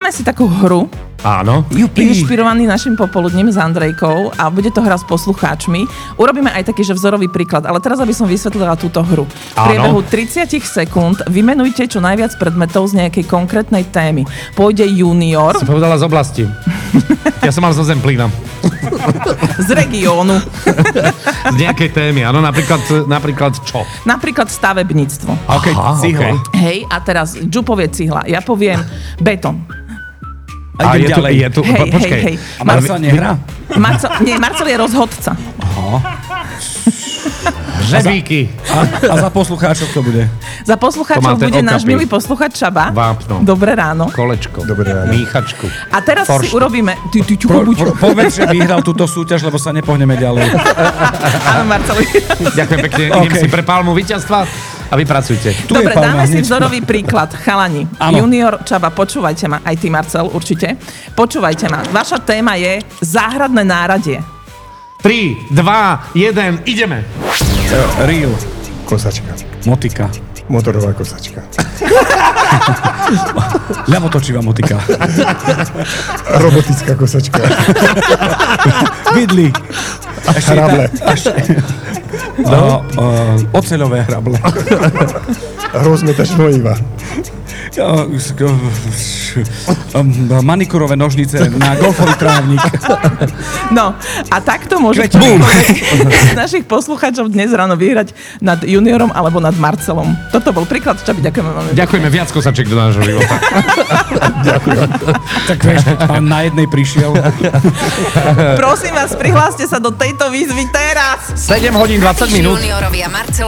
Zahráme si takú hru, Áno. inšpirovaný našim popoludním s Andrejkou a bude to hra s poslucháčmi. Urobíme aj taký, že vzorový príklad, ale teraz, aby som vysvetlila túto hru. V priebehu 30 sekúnd vymenujte čo najviac predmetov z nejakej konkrétnej témy. Pôjde junior. Si povedala z oblasti. Ja som mal zo Zemplína. Z regiónu. Z nejakej témy, áno, napríklad čo? Napríklad stavebníctvo. OK, cihla. Okay. Hej, a teraz Ju povie cihla. Ja poviem betón. A idem ďalej. Je tu, počkej. Hej. A Marcel nehrá? Marcel je rozhodca. Žebíky. A za poslucháčov to bude? Za poslucháčov To má ten bude náš okapy. milý posluchač Čaba. Vápno. Dobré ráno. Kolečko. Dobré ráno. Míchačku. A teraz si Foršt. urobíme... Povedz, že vyhral túto súťaž, lebo sa nepohneme ďalej. Áno, Marcel. Ďakujem pekne. Idem si pre palmu víťazstva a vy pracujte. Tu Dobre, je palma, dáme si hneď. vzorový príklad. Chalani, Áno. junior Čaba, počúvajte ma. Aj ty, Marcel, určite. Počúvajte ma. Vaša téma je záhradné náradie. 3, 2, 1, ideme. Reel. Kosačka. Motika. Motorová kosačka. Ľavotočivá motika. Robotická kosačka. Vidli. Hrable. Oceľové hrable. Rozmetač hnojiva. Manikurové nožnice na golfový trávnik. No, a takto môžete z našich poslucháčov dnes ráno vyhrať nad juniorom alebo nad Marcelom. Toto bol príklad, Čabi, ďakujeme veľmi. Ďakujeme viac kosačiek do nášho života. Tak vieš, pán na jednej prišiel. Prosím vás, prihláste sa do tejto výzvy teraz. 7 hodín 20 minút. Juniorovi a Marcelovi